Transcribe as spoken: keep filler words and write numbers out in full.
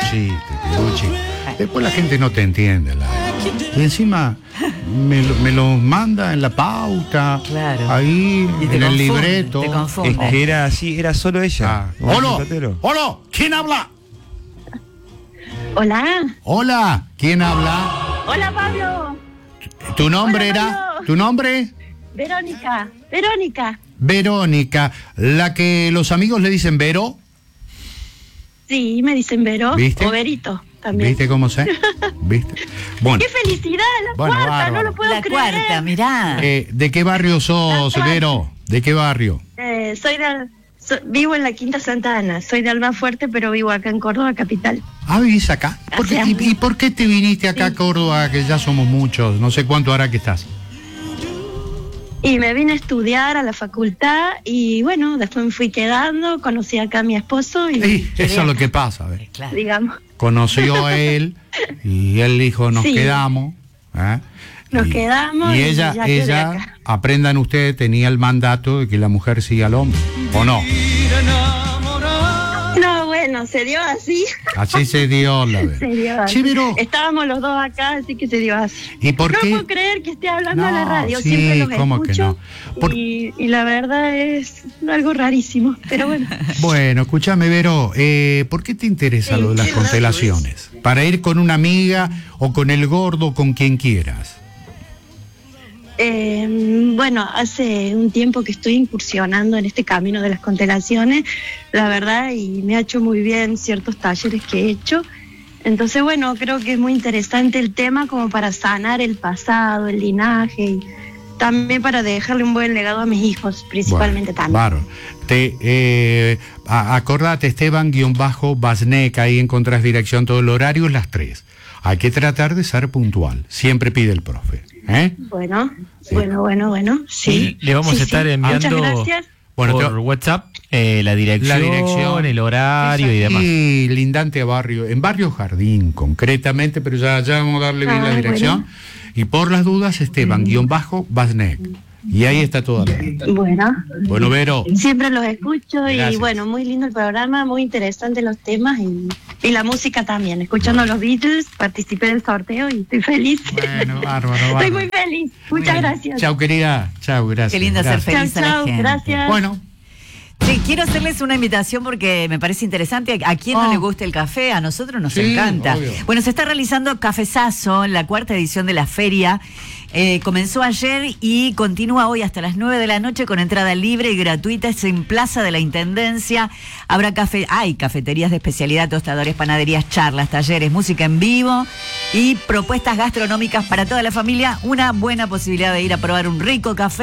chiste, Piluchi. Después la gente no te entiende. La... Y encima me lo, me lo manda en la pauta, claro. ahí, y en te el confunde, libreto. Te confunde. Es que era así, era solo ella. Ah. ¡Hola! ¡Hola! ¿Quién habla? Hola. Hola, ¿quién habla? Hola, Pablo. ¿Tu nombre Hola, era? Pablo. ¿Tu nombre? Verónica. Verónica. Verónica, la que los amigos le dicen Vero. Sí, me dicen Vero. ¿Viste? O Verito también. ¿Viste cómo sé? ¿Viste? Bueno, ¡Qué felicidad! La Bueno, cuarta, bárbaro. no lo puedo La creer. cuarta, mirá. eh, ¿de qué barrio sos, La cuarta. Vero? ¿De qué barrio? Eh, soy de... so- vivo en la Quinta Santa Ana. Soy de Almafuerte, pero vivo acá en Córdoba, capital. Ah, ¿vivís acá? ¿Por qué- Hace y, años. y por qué te viniste acá a Sí. Córdoba, que ya somos muchos? No sé cuánto hará que estás. Y me vine a estudiar a la facultad y bueno, después me fui quedando, conocí acá a mi esposo y... Sí, eso es lo que pasa, a ver. Claro. Digamos. Conoció a él y él dijo, nos Sí. quedamos. ¿eh? Nos Y- quedamos Y y ella, ya quedé ella acá. aprendan ustedes, tenía el mandato de que la mujer siga al hombre, ¿o no? No, bueno, se dio así. Así se dio la Se vez. dio así. Sí, Vero, Estábamos los dos acá, así que se dio así. ¿y por no qué? puedo creer que esté hablando a la No, radio, sí, siempre los ¿cómo que escucho no? Por- y, y la verdad es algo rarísimo, pero bueno. Bueno, escúchame, Vero, eh, ¿por qué te interesa Sí, lo de las qué raro constelaciones? ¿Para ir con una amiga o con el gordo, con quien quieras? Eh, bueno, hace un tiempo que estoy incursionando en este camino de las constelaciones, la verdad, y me ha hecho muy bien ciertos talleres que he hecho. Entonces, bueno, creo que es muy interesante el tema como para sanar el pasado, el linaje y también para dejarle un buen legado a mis hijos, principalmente Bueno, también. bárbaro. Te, eh, a- acordate, Esteban-Basnek, ahí encontrás dirección, todo el horario es las tres. Hay que tratar de ser puntual, siempre pide el profe. ¿eh? Bueno, Sí. bueno, bueno, bueno, sí. Le vamos Sí, a estar sí. enviando Muchas gracias. Bueno, por te- WhatsApp eh, la, dirección, La dirección. el horario y demás. Y lindante a barrio, en Barrio Jardín concretamente, pero ya, ya vamos a darle bien Ah, la dirección. bueno. Y por las dudas, Esteban-Basnek. Y ahí está toda la data. Bueno, Bueno, Vero, siempre los escucho Gracias. y bueno, muy lindo el programa, muy interesante los temas y, y la música también. Escuchando los Beatles, participé del sorteo y estoy feliz. bueno, bárbaro, Estoy bárbaro. muy feliz. Muchas gracias. Chau, querida. Chau, gracias. Qué lindo ser Gracias. feliz Chao, a la chao, gente. gracias. Bueno, Sí, quiero hacerles una invitación porque me parece interesante. ¿A quién no Oh. le gusta el café? A nosotros nos Sí, encanta. obvio. Bueno, se está realizando Cafezazo, la cuarta edición de la feria. Eh, comenzó ayer y continúa hoy hasta las nueve de la noche con entrada libre y gratuita. Es en Plaza de la Intendencia. Habrá café, hay cafeterías de especialidad, tostadores, panaderías, charlas, talleres, música en vivo y propuestas gastronómicas para toda la familia. Una buena posibilidad de ir a probar un rico café.